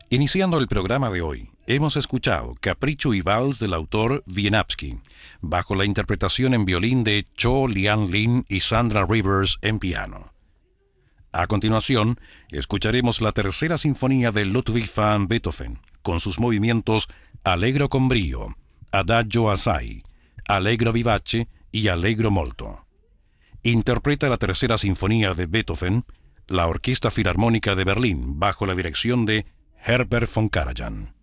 Iniciando el programa de hoy, hemos escuchado Capricho y Vals del autor Wieniawski, bajo la interpretación en violín de Cho Lian-Lin y Sandra Rivers en piano. A continuación, escucharemos la tercera sinfonía de Ludwig van Beethoven, con sus movimientos Allegro con brio, Adagio assai, Allegro vivace y Allegro molto. Interpreta la tercera sinfonía de Beethoven, la Orquesta Filarmónica de Berlín, bajo la dirección de Herbert von Karajan.